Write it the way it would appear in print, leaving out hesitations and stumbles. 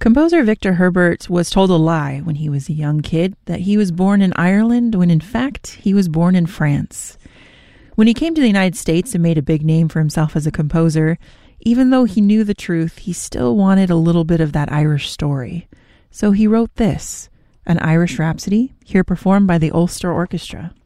Composer Victor Herbert was told a lie when he was a young kid, that he was born in Ireland when in fact he was born in France. When he came to the United States and made a big name for himself as a composer, even though he knew the truth, he still wanted a little bit of that Irish story. So he wrote this, an Irish Rhapsody, here performed by the Ulster Orchestra.